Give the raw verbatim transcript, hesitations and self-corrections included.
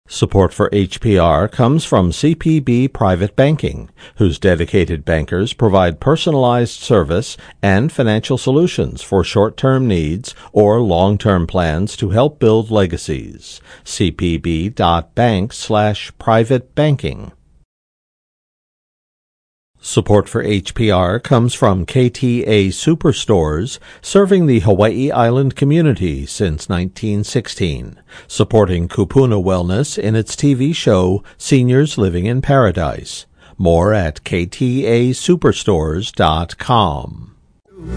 Support for H P R comes from C P B Private Banking, whose dedicated bankers provide personalized service and financial solutions for short-term needs or long-term plans to help build legacies. c p b dot bank slash private banking. Support for H P R comes from K T A Superstores, serving the Hawaii Island community since nineteen sixteen, supporting Kupuna Wellness in its T V show Seniors Living in Paradise. More at k t a superstores dot com.